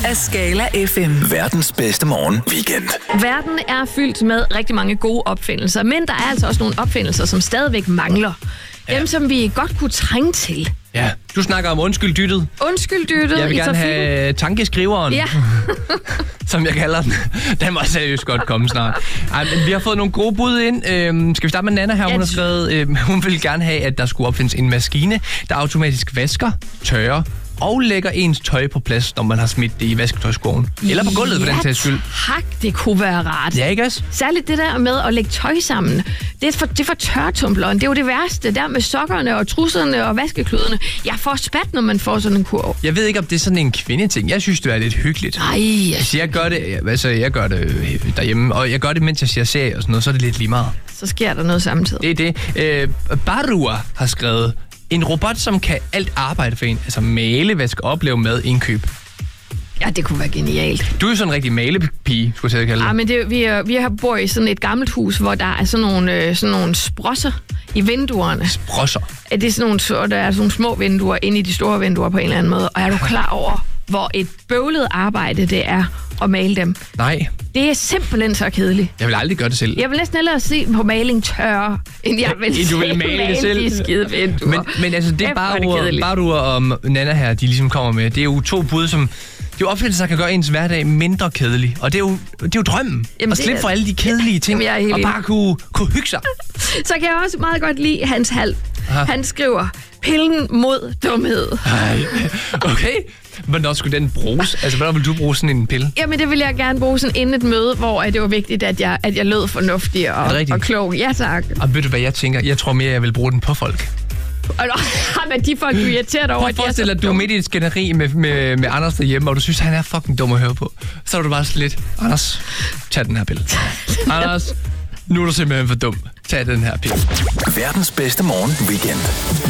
af Skala FM. Verdens bedste morgen weekend. Verden er fyldt med rigtig mange gode opfindelser, men der er altså også nogle opfindelser, som stadigvæk mangler. Dem, som vi godt kunne trænge til. Ja, du snakker om undskyld dyttet. Undskyld dyttet. Jeg vil gerne have tankeskriveren, ja. som jeg kalder den. Den må seriøst godt komme snart. Ej, men vi har fået nogle gode bud ind. Skal vi starte med Nana her? Hun har skrevet, hun vil gerne have, at der skulle opfindes en maskine, der automatisk vasker, tørrer og lægger ens tøj på plads, når man har smidt det i vasketøjskurven. Eller på gulvet, for den sags skyld. Tak, det kunne være rart. Ja, ikke også? Særligt det der med at lægge tøj sammen. Det er for tørretumbleren. Det er jo det værste. Der med sokkerne og trusserne og vaskekluderne. Jeg får spat, når man får sådan en kurv. Jeg ved ikke, om det er sådan en kvindeting. Jeg synes, det er lidt hyggeligt. Nej. Altså, jeg gør det derhjemme, og jeg gør det, mens jeg ser serie og sådan noget, så er det lidt lige meget. Så sker der noget samtidig. Det er det. Barua har skrevet, en robot, som kan alt arbejde for en. Altså male, vaske, opleve mad, indkøb. Ja, det kunne være genialt. Du er jo sådan en rigtig malepige, skulle jeg kalde det. Ja, men vi har bor i sådan et gammelt hus, hvor der er sådan nogle sprosser i vinduerne. Sprosser? Det er sådan nogle, der er sådan nogle små vinduer inde i de store vinduer på en eller anden måde. Og er du klar over, hvor et bøvlet arbejde det er at male dem? Nej. Det er simpelthen så kedeligt. Jeg vil aldrig gøre det selv. Jeg vil næsten hellere se på maling tørre, end jeg vil du vil male det selv. De skide vinduer. Men altså, det Barua og Nana her, de ligesom kommer med, det er jo to bud, som... Det er jo opfindelser, der kan gøre ens hverdag mindre kedelig. Og det er jo drømmen. At slippe for alle de kedelige ting. Og bare kunne hygge sig. Så kan jeg også meget godt lide Hans Hald. Han skriver, pillen mod dumhed. Ej, okay. Hvornår skulle den bruges? Altså, hvornår vil du bruge sådan en pille? Jamen, det vil jeg gerne bruge sådan inden et møde, hvor det var vigtigt, at jeg lød fornuftig og klog. Ja, tak. Og ved du, hvad jeg tænker? Jeg tror mere, jeg vil bruge den på folk. Men de folk, du irriteret over, at de er så at du er midt i et skænderi med Anders derhjemme, og du synes, han er fucking dum at høre på. Så er du bare lidt, Anders, tag den her pille. Anders, nu er du simpelthen for dum. Tag den her pille. Verdens bedste morgen weekend.